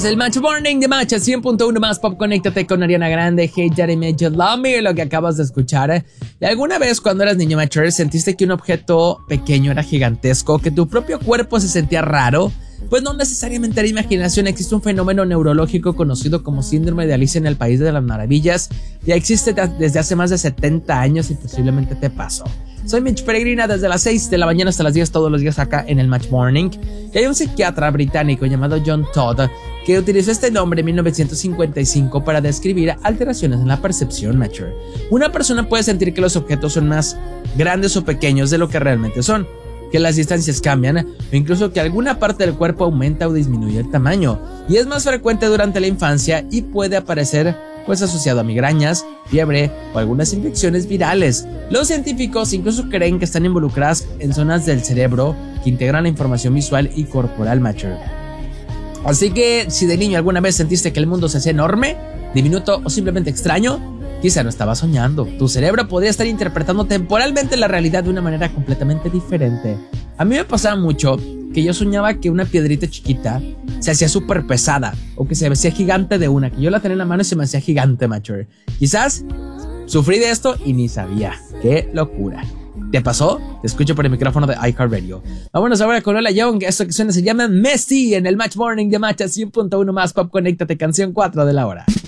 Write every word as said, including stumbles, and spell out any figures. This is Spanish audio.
el Match Morning de Match cien punto uno más Pop. Conéctate con Ariana Grande. Hey Jeremy, you love me, lo que acabas de escuchar. ¿Y alguna vez cuando eras niño mature sentiste que un objeto pequeño era gigantesco, que tu propio cuerpo se sentía raro? Pues no necesariamente era imaginación, existe un fenómeno neurológico conocido como síndrome de Alicia en el País de las Maravillas. Ya existe desde hace más de setenta años y posiblemente te pasó. Soy Mitch Peregrina desde las seis de la mañana hasta las diez todos los días acá en el Match Morning. Y hay un psiquiatra británico llamado John Todd que utilizó este nombre en mil novecientos cincuenta y cinco para describir alteraciones en la percepción mature. Una persona puede sentir que los objetos son más grandes o pequeños de lo que realmente son, que las distancias cambian o incluso que alguna parte del cuerpo aumenta o disminuye el tamaño, y es más frecuente durante la infancia y puede aparecer pues asociado a migrañas, fiebre o algunas infecciones virales. Los científicos incluso creen que están involucradas en zonas del cerebro que integran la información visual y corporal mature. Así que si de niño alguna vez sentiste que el mundo se hacía enorme, diminuto o simplemente extraño, quizá no estabas soñando. Tu cerebro podría estar interpretando temporalmente la realidad de una manera completamente diferente. A mí me pasaba mucho que yo soñaba que una piedrita chiquita se hacía súper pesada o que se hacía gigante de una, que yo la tenía en la mano y se me hacía gigante mature. Quizás sufrí de esto y ni sabía. ¡Qué locura! ¿Te pasó? Te escucho por el micrófono de iHeartRadio. Vámonos ahora con Lola Young. Esto que suena se llama Messi en el Match Morning de Match cien punto uno más Pop. Conéctate, canción cuatro de la hora.